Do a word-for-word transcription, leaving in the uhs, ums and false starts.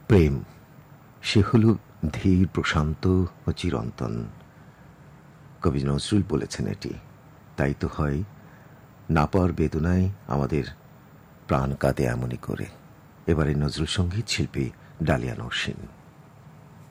প্রেম সে হল ধীর, প্রশান্ত ও চিরন্তন। কবি নজরুল বলেছেন এটি। তাই তো হয় না পাওয়ার বেদনায় আমাদের প্রাণ কাঁদে এমনই করে। এবারে নজরুল সঙ্গীত শিল্পী ডালিয়া নরসিন।